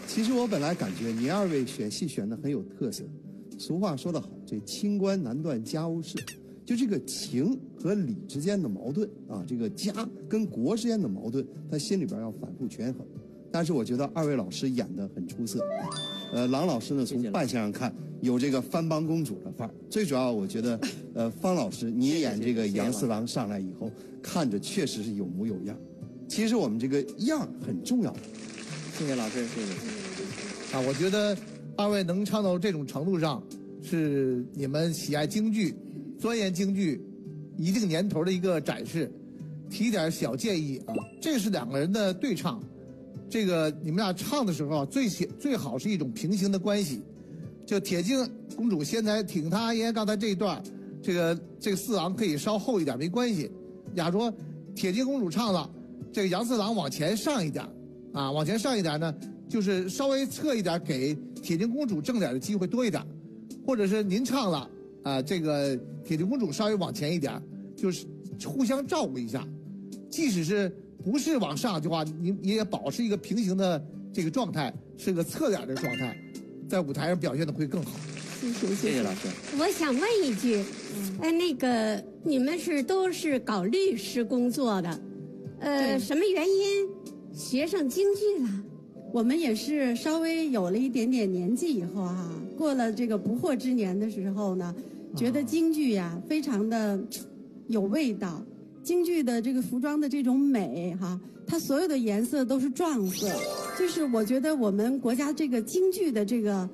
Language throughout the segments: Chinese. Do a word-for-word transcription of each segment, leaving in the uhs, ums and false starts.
其实我本来感觉您二位选戏选得很有特色。俗话说得好，这清官难断家务事。就这个情和理之间的矛盾啊，这个家跟国之间的矛盾，他心里边要反复权衡。但是我觉得二位老师演得很出色。呃，郎老师呢，从扮相上看有这个藩邦公主的范儿。最主要，我觉得，呃，方老师你演这个杨四郎上来以后，看着确实是有模有样。其实我们这个样很重要。 谢谢老师，谢谢。 啊，我觉得二位能唱到这种程度上，是你们喜爱京剧、钻研京剧一定年头的一个展示。提一点小建议啊，这是两个人的对唱，这个你们俩唱的时候啊，最最好是一种平行的关系。就铁镜公主先才挺他阿爷，刚才这一段，这个这个四郎可以稍后一点没关系。假如说铁镜公主唱了，这个杨四郎往前上一点，啊，往前上一点呢，就是稍微侧一点，给铁镜公主正脸的机会多一点，或者是您唱了啊，这个铁镜公主稍微往前一点，就是互相照顾一下。即使是不是往上的话，你你也保持一个平行的这个状态，是个侧脸的状态，在舞台上表现的会更好。 谢谢谢谢老师。 我想问一句，哎，那个你们是都是搞律师工作的，呃，什么原因学上京剧了？ 我们也是稍微有了一点点年纪以后哈、啊，过了这个不惑之年的时候呢，觉得京剧呀、啊、非常的有味道。京剧的这个服装的这种美哈、啊，它所有的颜色都是撞色，就是我觉得我们国家这个京剧的这个。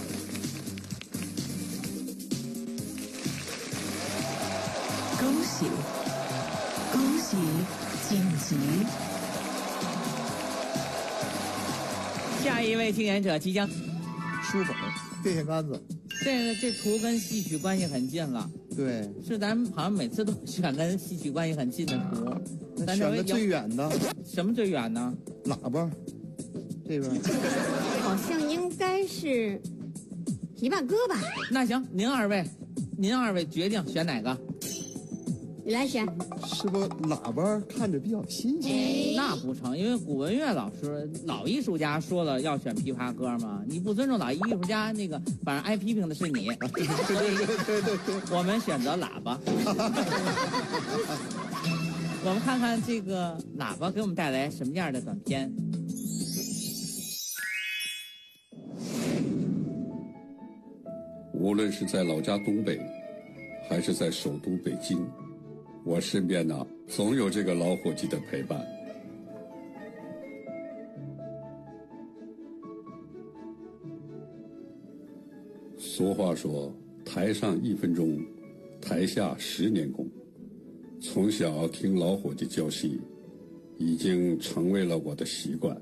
恭喜，恭喜晋级！ 下一位竞演者即将书本、电线杆子， 这个这图跟戏曲关系很近了。 对， 是咱好像每次都选跟戏曲关系很近的图。 咱选的最远的， 什么最远呢？ 喇叭，这边。 好像应该是琵琶歌吧？ 那行，您二位，您二位决定选哪个？ 你来选。 是不喇叭看着比较新鲜？ 哎、那不成，因为古文乐老师老艺术家说了要选琵琶歌嘛，你不尊重老艺术家，那个反正挨批评的是你。 对对对对对对， 我们选择喇叭。我们看看这个喇叭给我们带来什么样的短片。 无论是在老家东北，还是在首都北京，我身边呢总有这个老伙计的陪伴。俗话说，台上一分钟，台下十年功。从小听老伙计教戏，已经成为了我的习惯。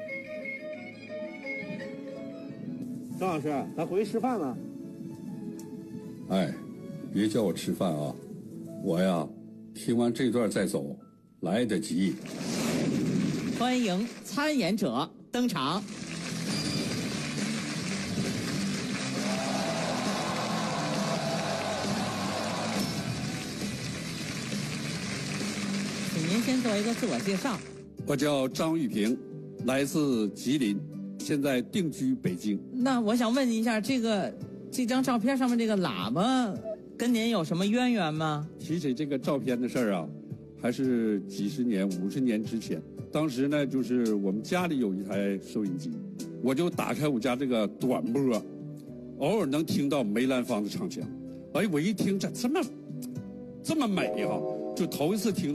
张老师，咱回去吃饭了。 哎，别叫我吃饭啊，我呀听完这段再走，来得及。 欢迎参演者登场。请您先做一个自我介绍。 我叫张玉平，来自吉林，现在定居北京。 那我想问一下，这个这张照片上面这个喇叭跟您有什么渊源吗？ 提起这个照片的事儿啊，还是几十年、五十年之前。当时呢，就是我们家里有一台收音机，我就打开我家这个短波，偶尔能听到梅兰芳的唱腔。哎，我一听这这么这么美哈、啊，就头一次听。